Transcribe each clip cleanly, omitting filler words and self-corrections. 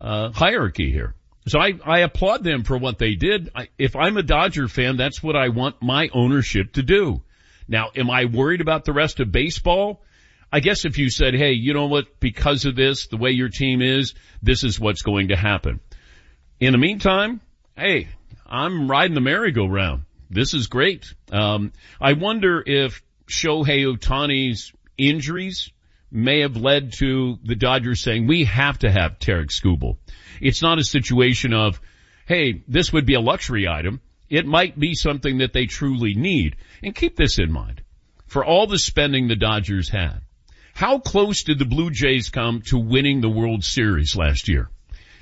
hierarchy here. So I applaud them for what they did. If I'm a Dodger fan, that's what I want my ownership to do. Now, am I worried about the rest of baseball? I guess if you said, hey, you know what, because of this, the way your team is, this is what's going to happen. In the meantime, hey, I'm riding the merry-go-round. This is great. I wonder if Shohei Ohtani's injuries may have led to the Dodgers saying, we have to have Tarik Skubal. It's not a situation of, hey, this would be a luxury item. It might be something that they truly need. And keep this in mind. For all the spending the Dodgers had, how close did the Blue Jays come to winning the World Series last year?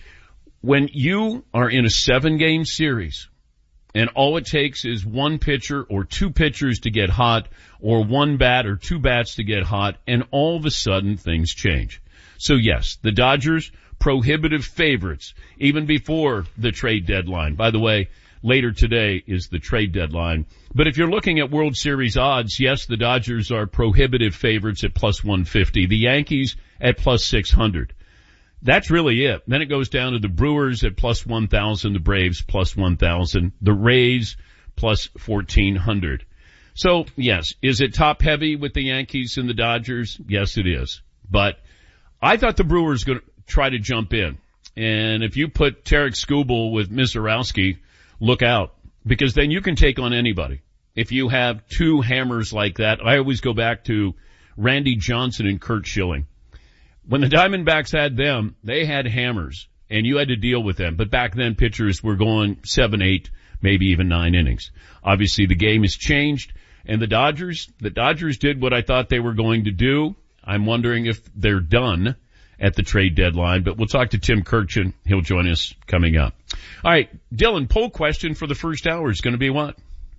When you are in a 7-game series and all it takes is one pitcher or two pitchers to get hot or one bat or two bats to get hot, and all of a sudden things change. So yes, the Dodgers, prohibitive favorites even before the trade deadline. By the way, later today is the trade deadline. But if you're looking at World Series odds, yes, the Dodgers are prohibitive favorites at plus 150. The Yankees at plus 600. That's really it. Then it goes down to the Brewers at plus 1,000, the Braves plus 1,000, the Rays plus 1,400. So, yes, is it top heavy with the Yankees and the Dodgers? Yes, it is. But I thought the Brewers going to try to jump in. And if you put Tarik Skubal with Mizorowski, look out, because then you can take on anybody. If you have two hammers like that, I always go back to Randy Johnson and Curt Schilling. When the Diamondbacks had them, they had hammers, and you had to deal with them. But back then, pitchers were going 7, 8, maybe even 9 innings. Obviously, the game has changed, and the Dodgers did what I thought they were going to do. I'm wondering if they're done at the trade deadline, but we'll talk to Tim Kurkjian. He'll join us coming up. All right, Dylan, poll question for the first hour is going to be what?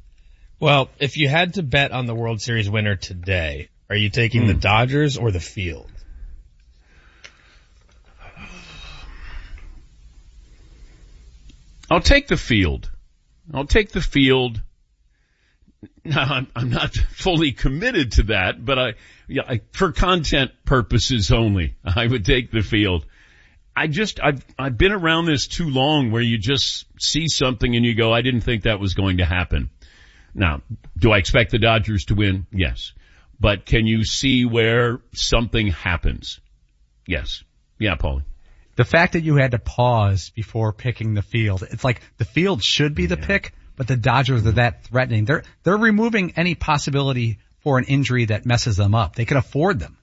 Well, if you had to bet on the World Series winner today, are you taking the Dodgers or the field? I'll take the field. Now, I'm not fully committed to that, but for content purposes only, I would take the field. I've been around this too long where you just see something and you go, I didn't think that was going to happen. Now, do I expect the Dodgers to win? Yes. But can you see where something happens? Yes. Yeah, Paulie. The fact that you had to pause before picking the field, it's like the field should be the pick, but the Dodgers are that threatening. They're removing any possibility for an injury that messes them up. They can afford them.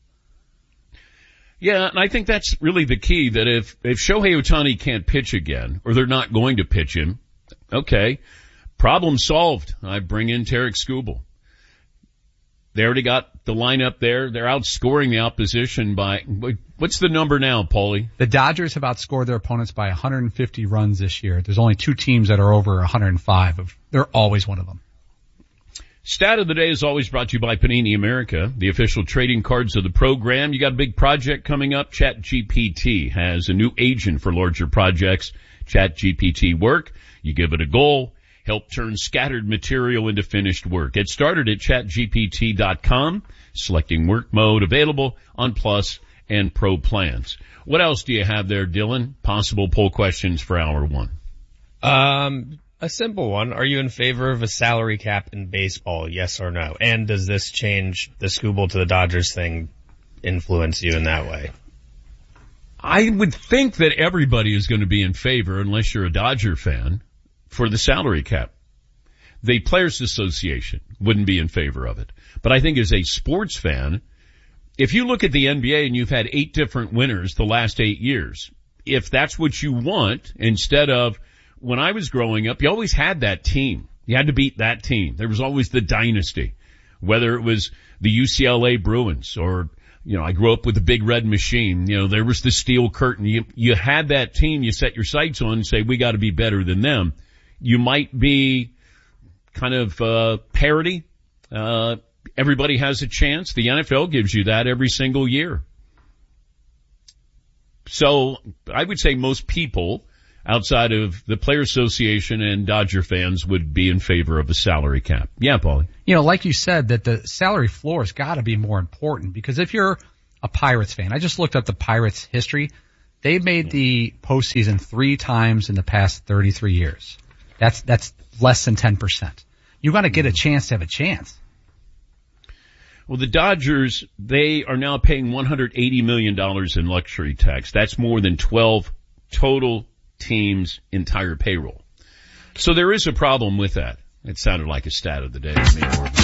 Yeah, and I think that's really the key, that if Shohei Ohtani can't pitch again, or they're not going to pitch him, okay, problem solved. I bring in Tarik Skubal. They already got the lineup there. They're outscoring the opposition by, what's the number now, Paulie? The Dodgers have outscored their opponents by 150 runs this year. There's only 2 teams that are over 105. They're always one of them. Stat of the day is always brought to you by Panini America, the official trading cards of the program. You got a big project coming up. ChatGPT has a new agent for larger projects. ChatGPT Work. You give it a goal. Help turn scattered material into finished work. Get started at chatgpt.com, selecting work mode, available on Plus and Pro plans. What else do you have there, Dylan? Possible poll questions for hour one. A simple one. Are you in favor of a salary cap in baseball, yes or no? And does this change the Skubal to the Dodgers thing influence you in that way? I would think that everybody is going to be in favor, unless you're a Dodger fan, for the salary cap. The Players Association wouldn't be in favor of it. But I think as a sports fan, if you look at the NBA and you've had 8 different winners the last 8 years, if that's what you want, instead of, when I was growing up, you always had that team. You had to beat that team. There was always the dynasty, whether it was the UCLA Bruins or, I grew up with the Big Red Machine. There was the Steel Curtain. You had that team you set your sights on and say, we got to be better than them. You might be kind of parity. Everybody has a chance. The NFL gives you that every single year. So I would say most people outside of the Players Association and Dodger fans would be in favor of a salary cap. Yeah, Paulie. Like you said, that the salary floor has got to be more important, because if you're a Pirates fan, I just looked up the Pirates history. They've made the postseason 3 times in the past 33 years. That's less than 10%. You got to get a chance to have a chance. Well, the Dodgers, they are now paying $180 million in luxury tax. That's more than 12 total teams' entire payroll. So there is a problem with that. It sounded like a stat of the day to me.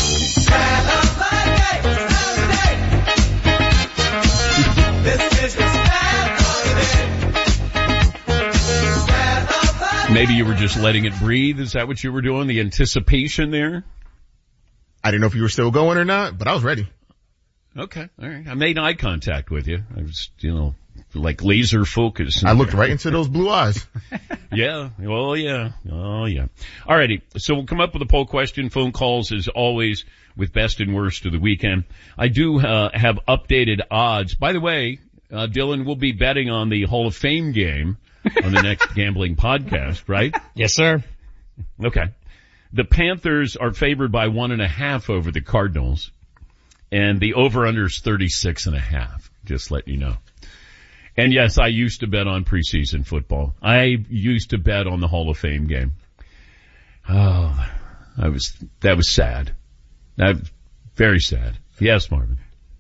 Maybe you were just letting it breathe. Is that what you were doing? The anticipation there? I didn't know if you were still going or not, but I was ready. Okay. All right. I made eye contact with you. I was, like laser focus. I looked right into those blue eyes. Yeah. Well, yeah. Oh, yeah. All righty. So we'll come up with a poll question. Phone calls as always with best and worst of the weekend. I do have updated odds. By the way, Dylan will be betting on the Hall of Fame game on the next gambling podcast, right? Yes, sir. Okay. The Panthers are favored by 1.5 over the Cardinals, and the over-under is 36.5. Just let you know. And yes, I used to bet on preseason football. I used to bet on the Hall of Fame game. Oh, that was sad. Very sad. Yes, Marvin.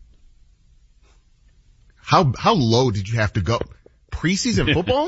How low did you have to go? Preseason football?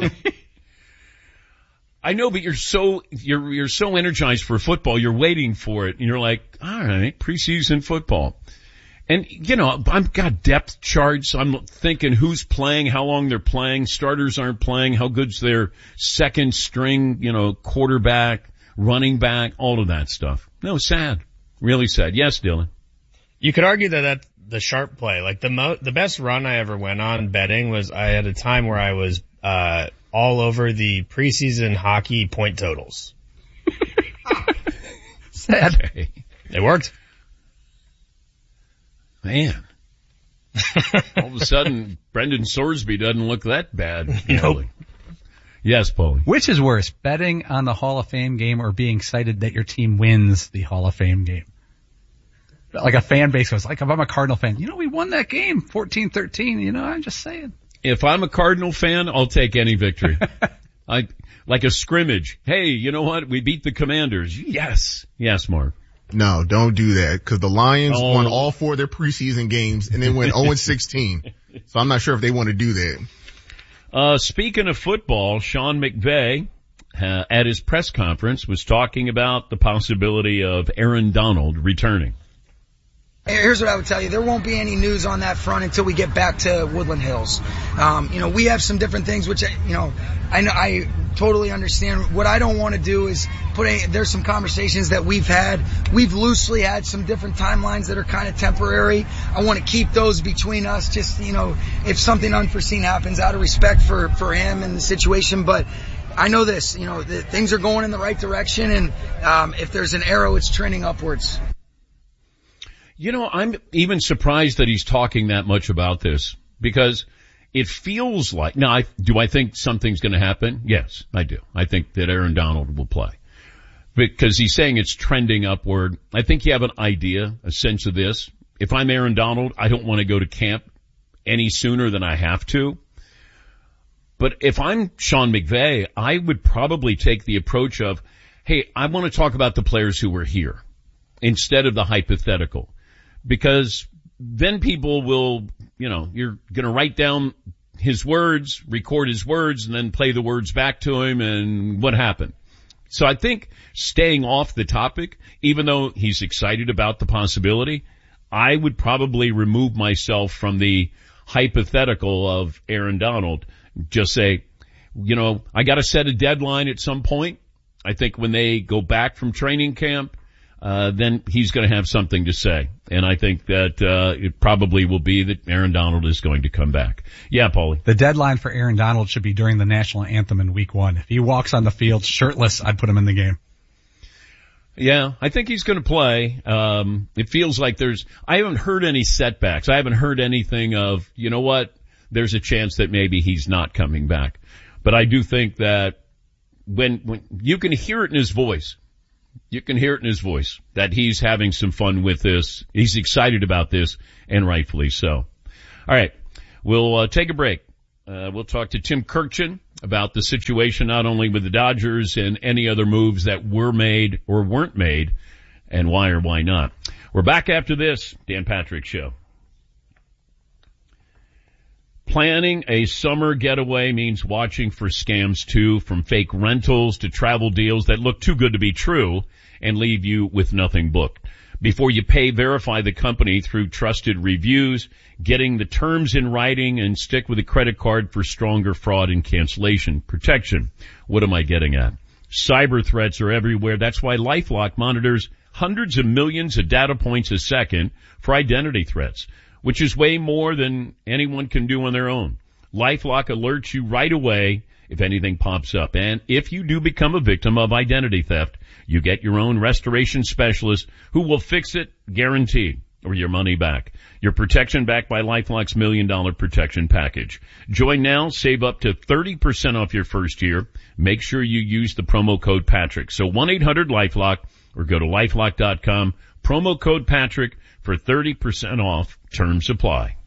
I know, but you're so energized for football. You're waiting for it, and you're like, all right, preseason football. And, I've got depth charts. I'm thinking who's playing, how long they're playing. Starters aren't playing. How good's their second string, quarterback, running back, all of that stuff. No, sad. Really sad. Yes, Dylan. You could argue that the sharp play, like the best run I ever went on betting was I had a time where I was, all over the preseason hockey point totals. Sad. Okay. It worked. Man. All of a sudden, Brendan Sorsby doesn't look that bad. Nope. Yes, Paulie. Which is worse, betting on the Hall of Fame game or being excited that your team wins the Hall of Fame game? Like a fan base goes, like if I'm a Cardinal fan, we won that game 14-13, I'm just saying. If I'm a Cardinal fan, I'll take any victory. Like a scrimmage. Hey, you know what? We beat the Commanders. Yes. Yes, Mark. No, don't do that, because the Lions won all 4 of their preseason games and then went 0-16. So I'm not sure if they want to do that. Speaking of football, Sean McVay at his press conference was talking about the possibility of Aaron Donald returning. Here's what I would tell you. There won't be any news on that front until we get back to Woodland Hills. We have some different things, which, I totally understand. What I don't want to do is there's some conversations that we've had. We've loosely had some different timelines that are kind of temporary. I want to keep those between us, just, if something unforeseen happens, out of respect for him and the situation. But I know this, things are going in the right direction, and if there's an arrow, it's trending upwards. I'm even surprised that he's talking that much about this, because it feels like, now, do I think something's going to happen? Yes, I do. I think that Aaron Donald will play, because he's saying it's trending upward. I think you have an idea, a sense of this. If I'm Aaron Donald, I don't want to go to camp any sooner than I have to. But if I'm Sean McVay, I would probably take the approach of, hey, I want to talk about the players who were here instead of the hypothetical. Because then people will, you're going to write down his words, record his words, and then play the words back to him, and what happened. So I think staying off the topic, even though he's excited about the possibility, I would probably remove myself from the hypothetical of Aaron Donald. Just say, I got to set a deadline at some point. I think when they go back from training camp, then he's going to have something to say. And I think that it probably will be that Aaron Donald is going to come back. Yeah, Paulie. The deadline for Aaron Donald should be during the national anthem in week 1. If he walks on the field shirtless, I'd put him in the game. Yeah, I think he's going to play. It feels like I haven't heard any setbacks. I haven't heard anything of, there's a chance that maybe he's not coming back. But I do think that when you can hear it in his voice, that he's having some fun with this. He's excited about this, and rightfully so. All right. We'll take a break. We'll talk to Tim Kurkjian about the situation not only with the Dodgers and any other moves that were made or weren't made, and why or why not. We're back after this Dan Patrick Show. Planning a summer getaway means watching for scams too, from fake rentals to travel deals that look too good to be true and leave you with nothing booked. Before you pay, verify the company through trusted reviews, getting the terms in writing, and stick with a credit card for stronger fraud and cancellation protection. What am I getting at? Cyber threats are everywhere. That's why LifeLock monitors hundreds of millions of data points a second for identity threats, which is way more than anyone can do on their own. LifeLock alerts you right away if anything pops up. And if you do become a victim of identity theft, you get your own restoration specialist who will fix it, guaranteed, or your money back. Your protection backed by LifeLock's $1 million protection package. Join now, save up to 30% off your first year. Make sure you use the promo code Patrick. So 1-800-LifeLock or go to LifeLock.com, promo code Patrick for 30% off. Terms apply.